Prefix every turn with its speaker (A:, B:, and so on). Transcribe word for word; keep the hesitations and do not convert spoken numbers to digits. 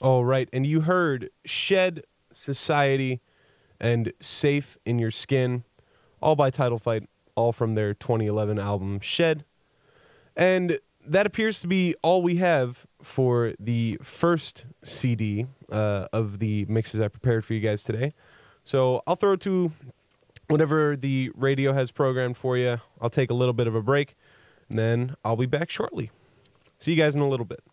A: All right, and you heard Shed, Society, and Safe in Your Skin, all by Title Fight, all from their twenty eleven album Shed. And that appears to be all we have for the first C D uh, of the mixes I prepared for you guys today. So I'll throw it to whatever the radio has programmed for you. I'll take a little bit of a break, and then I'll be back shortly. See you guys in a little bit.